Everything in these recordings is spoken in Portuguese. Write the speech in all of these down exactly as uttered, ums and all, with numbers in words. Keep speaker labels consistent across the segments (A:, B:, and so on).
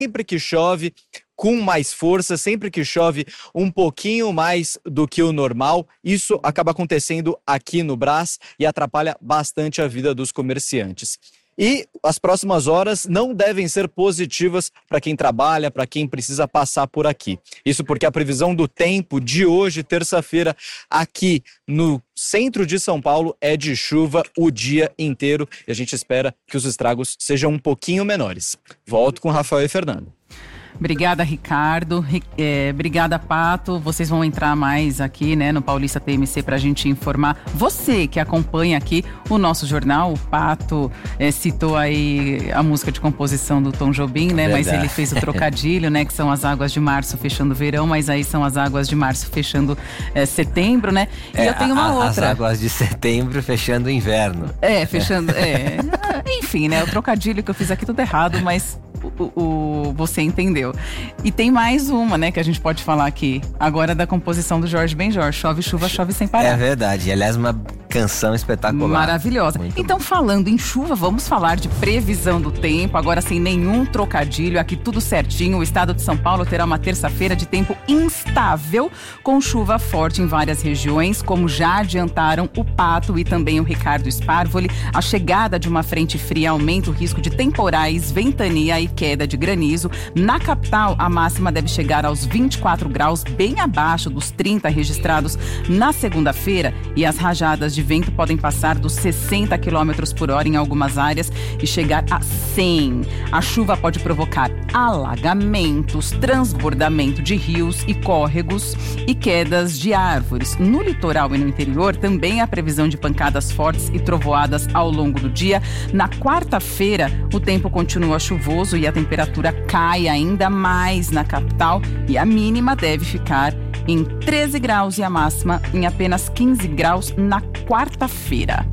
A: sempre que chove com mais força, sempre que chove um pouquinho mais do que o normal, isso acaba acontecendo aqui no Brás e atrapalha bastante a vida dos comerciantes. E as próximas horas não devem ser positivas para quem trabalha, para quem precisa passar por aqui. Isso porque a previsão do tempo de hoje, terça-feira, aqui no centro de São Paulo, é de chuva o dia inteiro. E a gente espera que os estragos sejam um pouquinho menores. Volto com Rafael e Fernando.
B: Obrigada, Ricardo. É, obrigada, Pato. Vocês vão entrar mais aqui, né, no Paulista T M C para a gente informar. Você que acompanha aqui o nosso jornal, o Pato é, citou aí a música de composição do Tom Jobim, né? Verdade. Mas ele fez o trocadilho, né? Que são as águas de março fechando o verão, mas aí são as águas de março fechando é, setembro, né? E
C: é,
B: eu tenho uma
C: a,
B: outra.
C: As águas de setembro fechando o inverno.
B: É, fechando. É. Enfim, né? O trocadilho que eu fiz aqui tudo errado, mas O, o, você entendeu. E tem mais uma, né, que a gente pode falar aqui. Agora da composição do Jorge Benjor. Chove, chuva, chove sem parar.
C: É verdade. E, aliás, uma canção espetacular.
B: Maravilhosa.
C: Muito
B: então,
C: bom.
B: Falando em chuva, vamos falar de previsão do tempo. Agora sem nenhum trocadilho, aqui tudo certinho. O estado de São Paulo terá uma terça-feira de tempo instável, com chuva forte em várias regiões, como já adiantaram o Pato e também o Ricardo Sparvoli. A chegada de uma frente fria aumenta o risco de temporais, ventania e queda de granizo. Na capital, a máxima deve chegar aos vinte e quatro graus, bem abaixo dos trinta registrados na segunda-feira, e as rajadas de vento podem passar dos sessenta quilômetros por hora em algumas áreas e chegar a cem. A chuva pode provocar alagamentos, transbordamento de rios e córregos e quedas de árvores. No litoral e no interior, também há previsão de pancadas fortes e trovoadas ao longo do dia. Na quarta-feira, o tempo continua chuvoso e a temperatura cai ainda mais na capital, e a mínima deve ficar em treze graus e a máxima em apenas quinze graus na quarta-feira.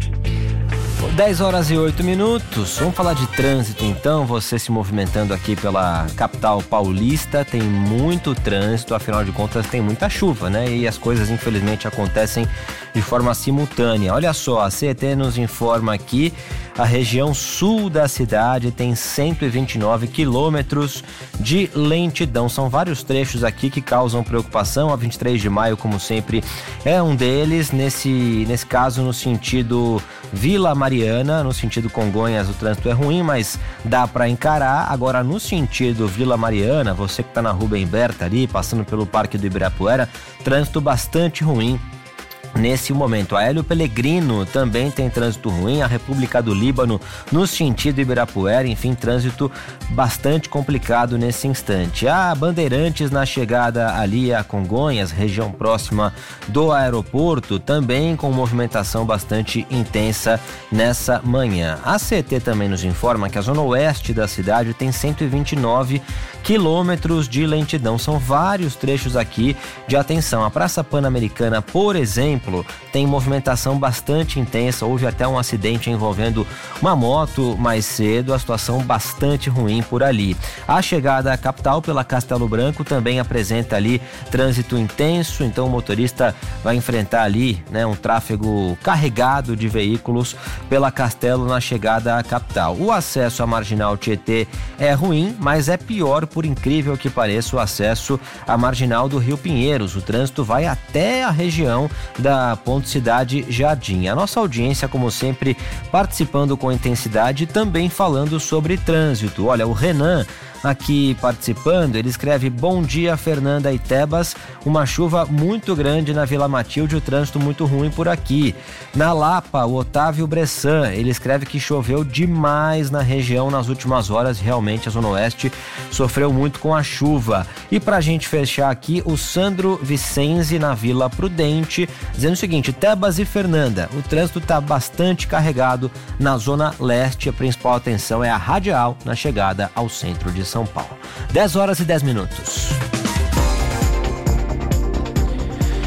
C: dez horas e oito minutos. Vamos falar de trânsito então. Você se movimentando aqui pela capital paulista, tem muito trânsito, afinal de contas tem muita chuva, né? E as coisas infelizmente acontecem de forma simultânea. Olha só, a C E T nos informa aqui, a região sul da cidade tem cento e vinte e nove quilômetros de lentidão. São vários trechos aqui que causam preocupação. A vinte e três de maio, como sempre, é um deles. Nesse, nesse caso, no sentido Vila Mariana, no sentido Congonhas, o trânsito é ruim, mas dá para encarar. Agora, no sentido Vila Mariana, você que está na Rubem Berta ali, passando pelo Parque do Ibirapuera, trânsito bastante ruim nesse momento. A Hélio Pellegrino também tem trânsito ruim, a República do Líbano no sentido Ibirapuera, enfim, trânsito bastante complicado nesse instante. A Bandeirantes na chegada ali a Congonhas, região próxima do aeroporto, também com movimentação bastante intensa nessa manhã. A C T também nos informa que a zona oeste da cidade tem cento e vinte e nove quilômetros de lentidão. São vários trechos aqui de atenção. A Praça Pan-Americana, por exemplo, tem movimentação bastante intensa. Houve até um acidente envolvendo uma moto mais cedo, a situação bastante ruim por ali. A chegada à capital pela Castelo Branco também apresenta ali trânsito intenso, então o motorista vai enfrentar ali, né, um tráfego carregado de veículos pela Castelo na chegada à capital. O acesso à Marginal Tietê é ruim, mas é pior, por incrível que pareça, o acesso à Marginal do Rio Pinheiros. O trânsito vai até a região da Ponte Cidade Jardim. A nossa audiência, como sempre, participando com intensidade e também falando sobre trânsito. Olha, o Renan aqui participando, ele escreve: bom dia, Fernanda e Tebas, uma chuva muito grande na Vila Matilde, o trânsito muito ruim por aqui. Na Lapa, o Otávio Bressan, ele escreve que choveu demais na região nas últimas horas, realmente a Zona Oeste sofreu muito com a chuva. E pra gente fechar aqui, o Sandro Vicenzi na Vila Prudente, dizendo o seguinte: Tebas e Fernanda, o trânsito tá bastante carregado na Zona Leste, a principal atenção é a radial na chegada ao centro de São Paulo. dez horas e dez minutos.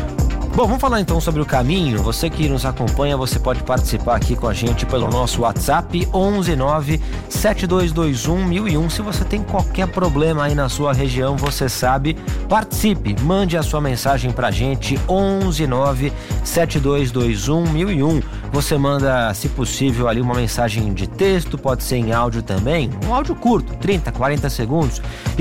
C: Bom, vamos falar então sobre o caminho. Você que nos acompanha, você pode participar aqui com a gente pelo nosso WhatsApp onze nove sete dois dois um mil e um. Se você tem qualquer problema aí na sua região, você sabe, participe, mande a sua mensagem pra gente, onze nove sete dois dois um mil e um. Você manda, se possível, ali uma mensagem de texto, pode ser em áudio também, um áudio curto, trinta, quarenta segundos.